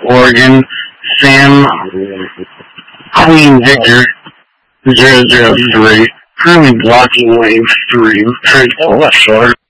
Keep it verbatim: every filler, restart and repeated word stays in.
Oregon, Sam Queen Victor zero zero three, currently blocking wave three. Very short.